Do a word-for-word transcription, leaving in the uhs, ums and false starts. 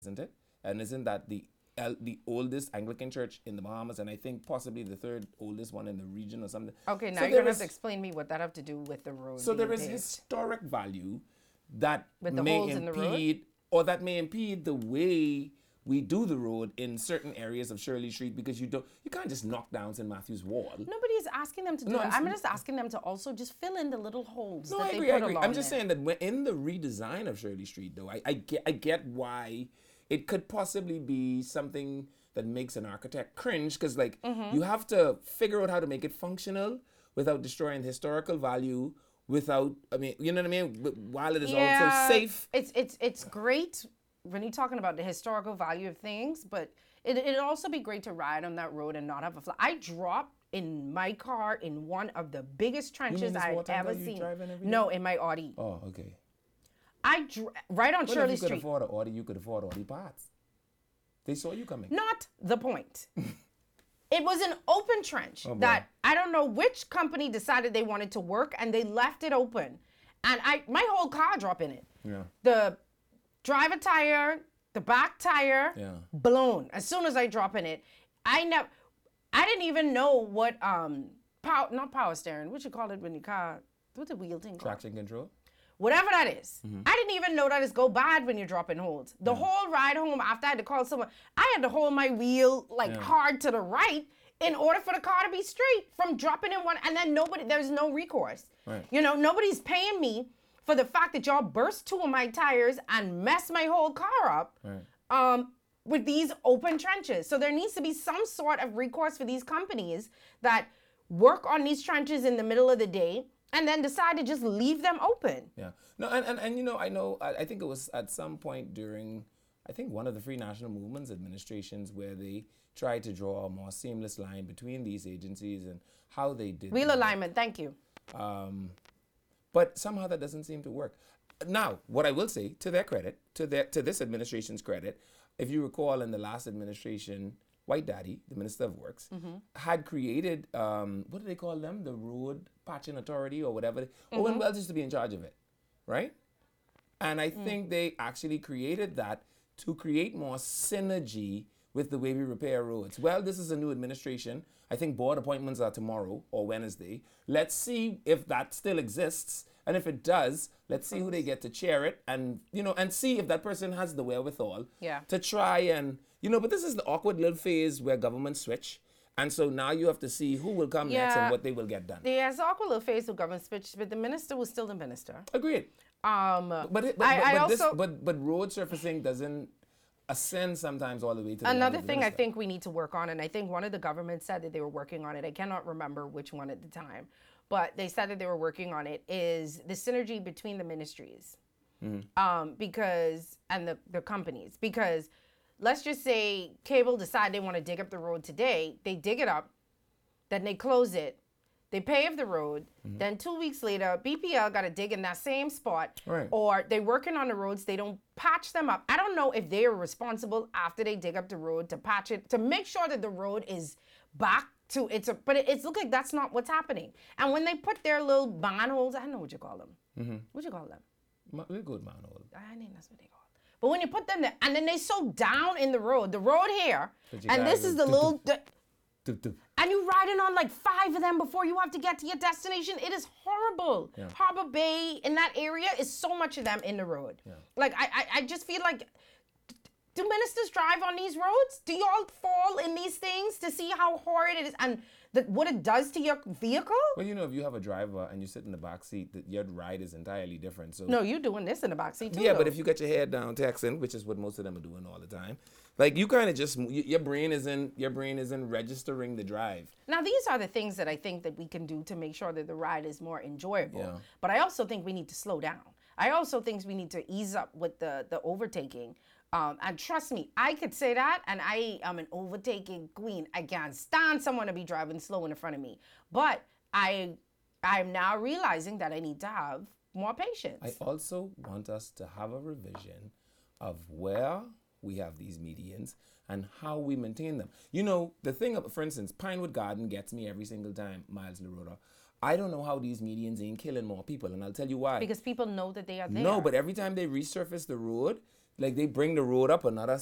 isn't it? And isn't that the el- the oldest Anglican church in the Bahamas, and I think possibly the third oldest one in the region or something? Okay, now So you're there gonna have to is explain me what that have to do with the road so being there is paved. historic value that With the may holes in the road? impede or that may impede the way we do the road in certain areas of Shirley Street because you don't you can't just knock down Saint Matthew's wall. Nobody is asking them to do No, that. I'm I'm s- just asking them to also just fill in the little holes No, that I they agree. put I agree. along I'm just there. saying that when, in the redesign of Shirley Street, though, I, I get I get why it could possibly be something that makes an architect cringe because, like, Mm-hmm. you have to figure out how to make it functional without destroying the historical value. Without, I mean, you know what I mean. But while it is also safe. It's it's it's great when you're talking about the historical value of things, but it it'd also be great to ride on that road and not have a flat. I dropped in my car in one of the biggest trenches this I've water ever that you seen. drive in every No, in my Audi. Oh, okay. I dr- right on Well, Shirley if you could Street. afford an Audi, you could afford all the parts. They saw you coming. Not the point. It was an open trench Oh, boy. that I don't know which company decided they wanted to work and they left it open. And I my whole car dropped in it. Yeah. The driver tire, the back tire, Yeah. blown. As soon as I drop in it, I never I didn't even know what um power not power steering, what you call it when your car what's the wheel thing called? Traction control. Whatever that is. Mm-hmm. I didn't even know that it's go bad when you're dropping holds. The whole ride home after I had to call someone, I had to hold my wheel like Yeah. hard to the right in order for the car to be straight from dropping in one, and then nobody, there's no recourse. Right. You know, nobody's paying me for the fact that y'all burst two of my tires and messed my whole car up. Right. Um, with these open trenches. So there needs to be some sort of recourse for these companies that work on these trenches in the middle of the day and then decide to just leave them open. Yeah. No, and, and, and you know, I know, I, I think it was at some point during, I think one of the Free National Movement's administrations where they tried to draw a more seamless line between these agencies and how they did Wheel their- alignment, thank you. Um, but somehow that doesn't seem to work. Now, what I will say, to their credit, to their to this administration's credit, if you recall in the last administration, White Daddy, the Minister of Works, had created, um, what do they call them? The Road Patching Authority or whatever. Owen Wells used to be in charge of it, right? And I think they actually created that to create more synergy with the way we repair roads. Well, this is a new administration. I think board appointments are tomorrow or Wednesday. Let's see if that still exists. And if it does, let's see who they get to chair it and, you know, and see if that person has the wherewithal Yeah. to try and, you know, but this is the awkward little phase where governments switch. And so now you have to see who will come next Yeah. and what they will get done. There's an awkward little phase of government switch, but the minister was still the minister. Agreed. Um, But it, but, I, but, I but, also this, but but road surfacing doesn't ascend sometimes all the way to the level another of the thing I minister. think we need to work on, and I think one of the governments said that they were working on it. I cannot remember which one at the time, but they said that they were working on it. Is the synergy between the ministries, um, because and the the companies, because let's just say cable decide they want to dig up the road today, they dig it up, then they close it. They pave the road. Then two weeks later, B P L got to dig in that same spot. Right. Or they working on the roads. They don't patch them up. I don't know if they are responsible after they dig up the road to patch it, to make sure that the road is back to its, a, but it, it's look like that's not what's happening. And when they put their little manholes, I don't know what you call them. What you call them? Ma- We're good, man. all. I think that's what they call it. But when you put them there, and then they so down in the road, the road here, That you and gotta this go is the doop, little, Doop, doop. and you riding on like five of them before you have to get to your destination. It is horrible. Yeah. Harbor Bay in that area is so much of them in the road. Like I, I, I just feel like, do ministers drive on these roads? Do y'all fall in these things to see how horrid it is and the, what it does to your vehicle? Well, you know, if you have a driver and you sit in the back seat, that your ride is entirely different. So No, you doing this in the backseat too. yeah, but though. if you got your head down texting, which is what most of them are doing all the time, like you kind of just y- your brain isn't your brain isn't registering the drive. Now, these are the things that I think that we can do to make sure that the ride is more enjoyable. Yeah. But I also think we need to slow down. I also think we need to ease up with the, the overtaking. Um, and trust me, I could say that, and I am an overtaking queen. I can't stand someone to be driving slow in front of me. But I, I'm now realizing that I need to have more patience. I also want us to have a revision of where we have these medians and how we maintain them. You know, the thing, of, for instance, Pinewood Garden gets me every single time, Miles LaRota. I don't know how these medians ain't killing more people, and I'll tell you why. because people know that they are there. No, but every time they resurface the road, like they bring the road up another